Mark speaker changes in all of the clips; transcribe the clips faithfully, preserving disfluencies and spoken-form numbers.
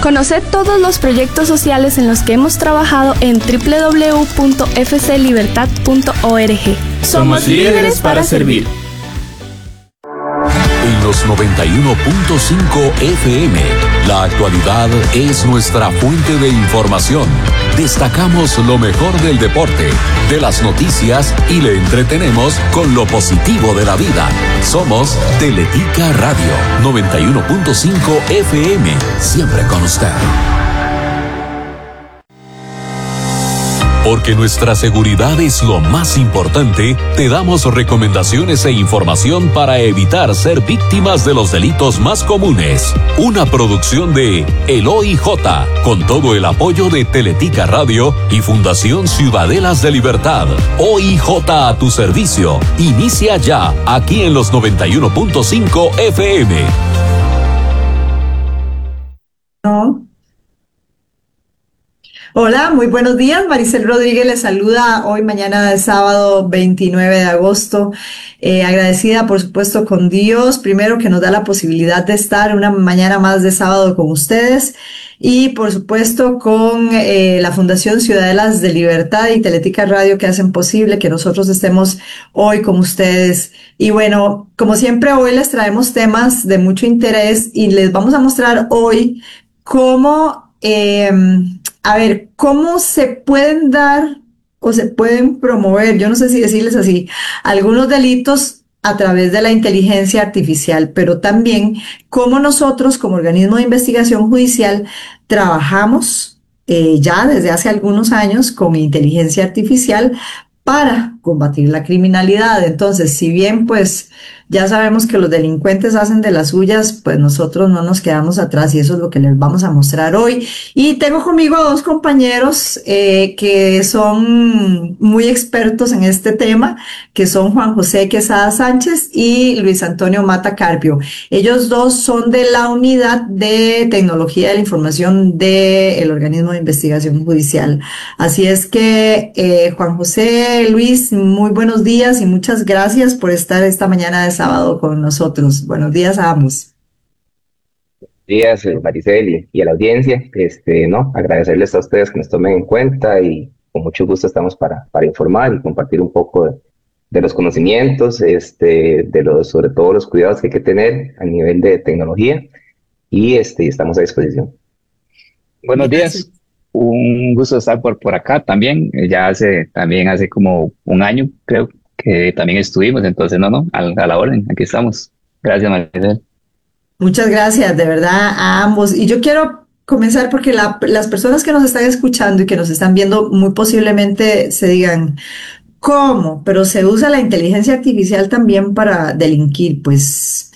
Speaker 1: Conoce todos los proyectos sociales en los que hemos trabajado en doble u doble u doble u punto f c libertad punto org.
Speaker 2: Somos líderes para servir.
Speaker 3: En los noventa y uno punto cinco F M, la actualidad es nuestra fuente de información. Destacamos lo mejor del deporte, de las noticias y le entretenemos con lo positivo de la vida. Somos Teletica Radio, noventa y uno punto cinco F M, siempre con usted. Porque nuestra seguridad es lo más importante, te damos recomendaciones e información para evitar ser víctimas de los delitos más comunes. Una producción de El O I J, con todo el apoyo de Teletica Radio y Fundación Ciudadelas de Libertad. O I J a tu servicio. Inicia ya, aquí en los noventa y uno punto cinco F M.
Speaker 4: No. Hola, muy buenos días. Maricel Rodríguez les saluda hoy, mañana de sábado veintinueve de agosto. Eh, agradecida, por supuesto, con Dios, primero que nos da la posibilidad de estar una mañana más de sábado con ustedes y, por supuesto, con eh, la Fundación Ciudadelas de Libertad y Teletica Radio que hacen posible que nosotros estemos hoy con ustedes. Y bueno, como siempre, hoy les traemos temas de mucho interés y les vamos a mostrar hoy cómo... Eh, A ver, ¿cómo se pueden dar o se pueden promover, yo no sé si decirles así, algunos delitos a través de la inteligencia artificial, pero también cómo nosotros como organismo de investigación judicial trabajamos eh, ya desde hace algunos años con inteligencia artificial para combatir la criminalidad? Entonces, si bien pues ya sabemos que los delincuentes hacen de las suyas, pues nosotros no nos quedamos atrás y eso es lo que les vamos a mostrar hoy. Y tengo conmigo a dos compañeros eh, que son muy expertos en este tema, que son Juan José Quesada Sánchez y Luis Antonio Mata Carpio. Ellos dos son de la Unidad de Tecnología de la Información del Organismo de Investigación Judicial. Así es que, eh, Juan José, Luis, muy buenos días y muchas gracias por estar esta mañana de sábado con nosotros. Buenos días a ambos.
Speaker 5: Buenos días, Maricel, y, y a la audiencia. Este, no, agradecerles a ustedes que nos tomen en cuenta y con mucho gusto estamos para, para informar y compartir un poco de, de los conocimientos, este, de los, sobre todo los cuidados que hay que tener a nivel de tecnología y este, estamos a disposición.
Speaker 2: Buenos días, un gusto estar por, por acá también. Ya hace, también hace como un año, creo, que también estuvimos, entonces no, no, a, a la orden, aquí estamos. Gracias, Maricel.
Speaker 4: Muchas gracias, de verdad, a ambos. Y yo quiero comenzar porque la, las personas que nos están escuchando y que nos están viendo muy posiblemente se digan, ¿cómo? Pero se usa la inteligencia artificial también para delinquir. Pues,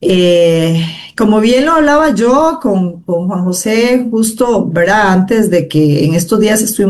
Speaker 4: eh, como bien lo hablaba yo con, con Juan José, justo, ¿verdad? Antes de que en estos días estuvimos